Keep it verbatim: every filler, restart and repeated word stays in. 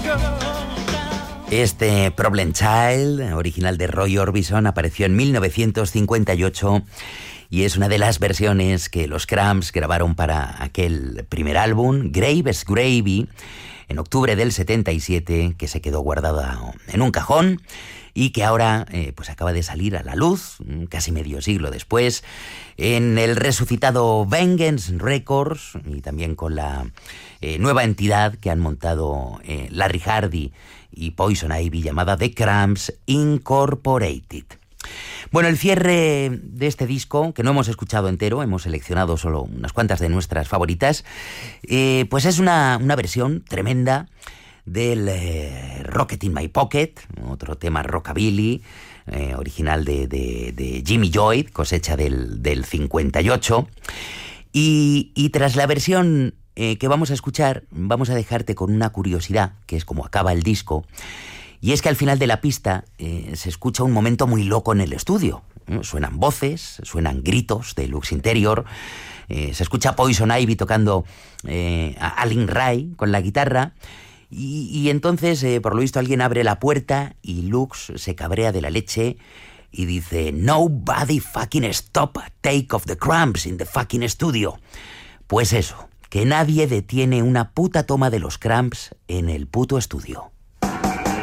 Este Problem Child, original de Roy Orbison, apareció en mil novecientos cincuenta y ocho y es una de las versiones que los Cramps grabaron para aquel primer álbum, Graves Gravy, en octubre del setenta y siete, que se quedó guardada en un cajón y que ahora eh, pues acaba de salir a la luz, casi medio siglo después, en el resucitado Vengeance Records y también con la eh, nueva entidad que han montado eh, Larry Hardy y Poison Ivy, llamada The Cramps Incorporated. Bueno, el cierre de este disco, que no hemos escuchado entero, hemos seleccionado solo unas cuantas de nuestras favoritas, eh, pues es una, una versión tremenda del eh, Rocket in My Pocket, otro tema rockabilly, eh, original de, de, de Jimmy Lloyd, cosecha del, del cincuenta y ocho, y, y tras la versión eh, que vamos a escuchar, vamos a dejarte con una curiosidad, que es como acaba el disco. Y es que al final de la pista eh, se escucha un momento muy loco en el estudio. ¿no? Suenan voces, suenan gritos de Lux Interior, eh, se escucha Poison Ivy tocando eh, a Alin Ray con la guitarra, y, y entonces, eh, por lo visto, alguien abre la puerta y Lux se cabrea de la leche y dice: "Nobody fucking stop take of the Cramps in the fucking studio". Pues eso, que nadie detiene una puta toma de los Cramps en el puto estudio.